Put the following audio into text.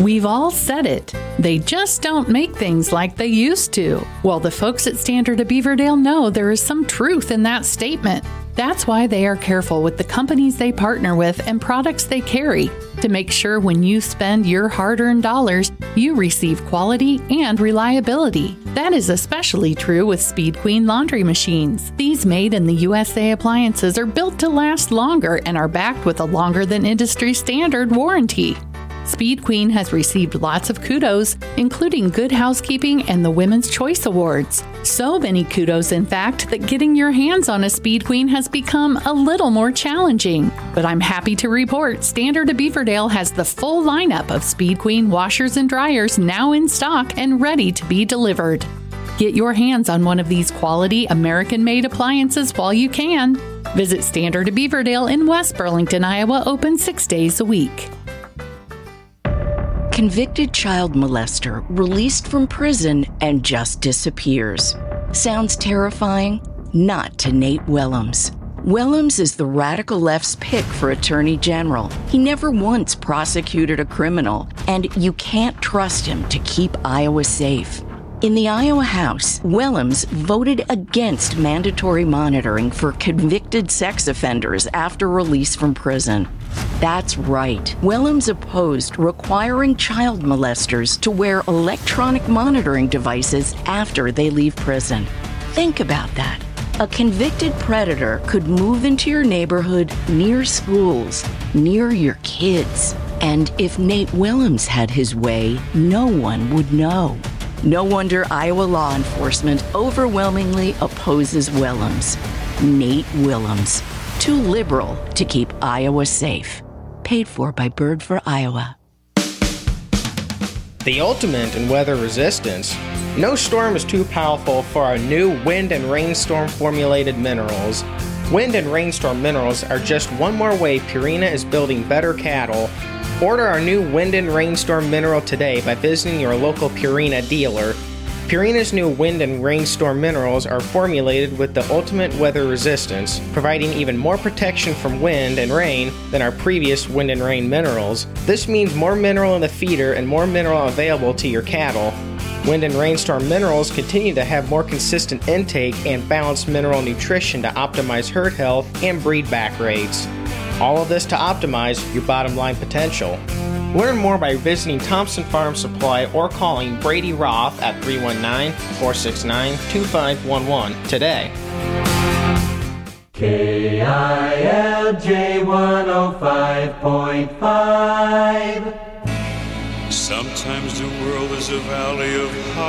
We've all said it. They just don't make things like they used to. Well, the folks at Standard of Beaverdale know there is some truth in that statement. That's why they are careful with the companies they partner with and products they carry to make sure when you spend your hard-earned dollars, you receive quality and reliability. That is especially true with Speed Queen laundry machines. These made in the USA appliances are built to last longer and are backed with a longer than industry standard warranty. Speed Queen has received lots of kudos, including Good Housekeeping and the Women's Choice Awards. So many kudos, in fact, that getting your hands on a Speed Queen has become a little more challenging. But I'm happy to report Standard of Beaverdale has the full lineup of Speed Queen washers and dryers now in stock and ready to be delivered. Get your hands on one of these quality American-made appliances while you can. Visit Standard of Beaverdale in West Burlington, Iowa, open 6 days a week. Convicted child molester released from prison and just disappears. Sounds terrifying? Not to Nate Willems. Willems is the radical left's pick for Attorney General. He never once prosecuted a criminal, and you can't trust him to keep Iowa safe. In the Iowa House, Willems voted against mandatory monitoring for convicted sex offenders after release from prison. That's right. Willems opposed requiring child molesters to wear electronic monitoring devices after they leave prison. Think about that. A convicted predator could move into your neighborhood, near schools, near your kids. And if Nate Willems had his way, no one would know. No wonder Iowa law enforcement overwhelmingly opposes Willems. Nate Willems. Too liberal to keep Iowa safe. Paid for by Bird for Iowa. The ultimate in weather resistance. No storm is too powerful for our new wind and rainstorm formulated minerals. Wind and rainstorm minerals are just one more way Purina is building better cattle. Order our new Wind and Rainstorm mineral today by visiting your local Purina dealer. Purina's new Wind and Rainstorm minerals are formulated with the ultimate weather resistance, providing even more protection from wind and rain than our previous wind and rain minerals. This means more mineral in the feeder and more mineral available to your cattle. Wind and Rainstorm minerals continue to have more consistent intake and balanced mineral nutrition to optimize herd health and breed back rates. All of this to optimize your bottom line potential. Learn more by visiting Thompson Farm Supply or calling Brady Roth at 319-469-2511 today. KILJ 105.5. Sometimes the world is a valley of